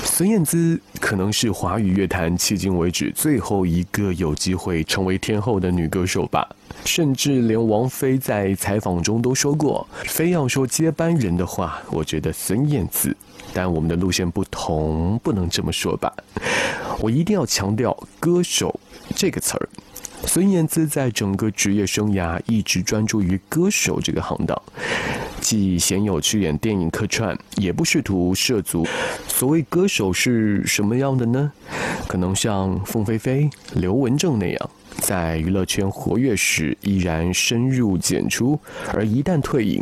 孙燕姿可能是华语乐坛迄今为止最后一个有机会成为天后的女歌手吧。甚至连王菲在采访中都说过，非要说接班人的话，我觉得孙燕姿。但我们的路线不同，不能这么说吧。我一定要强调歌手这个词儿。孙燕姿在整个职业生涯一直专注于歌手这个行当，既鲜有去演电影客串，也不试图涉足。所谓歌手是什么样的呢？可能像凤飞飞、刘文正那样，在娱乐圈活跃时依然深入简出，而一旦退隐，